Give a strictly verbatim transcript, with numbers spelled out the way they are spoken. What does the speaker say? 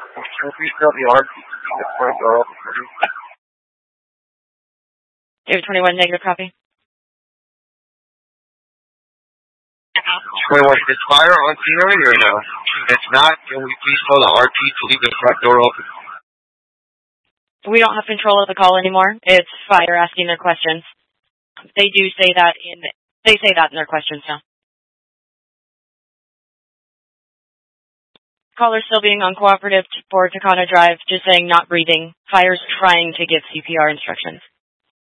Can you please tell the R P to leave the front door open, please? David twenty-one, negative copy. twenty-one, is fire on scene already or no? If not, can we please tell the R P to leave the front door open? We don't have control of the call anymore. It's fire asking their questions. They do say that in they say that in their questions now. Caller still being uncooperative for Takana Drive, just saying not breathing. Fire's trying to give C P R instructions.